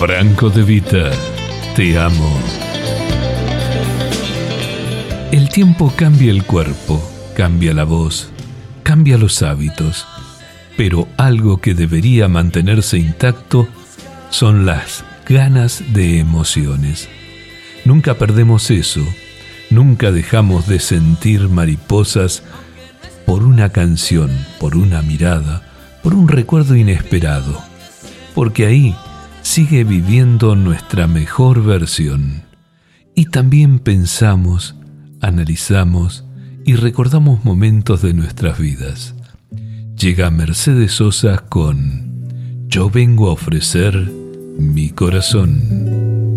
Franco De Vita, te amo. El tiempo cambia el cuerpo, cambia la voz, cambia los hábitos, pero algo que debería mantenerse intacto son las ganas de emociones. Nunca perdemos eso, nunca dejamos de sentir mariposas por una canción, por una mirada, por un recuerdo inesperado, porque ahí sigue viviendo nuestra mejor versión. Y también pensamos, analizamos y recordamos momentos de nuestras vidas. Llega Mercedes Sosa con Yo vengo a ofrecer mi corazón.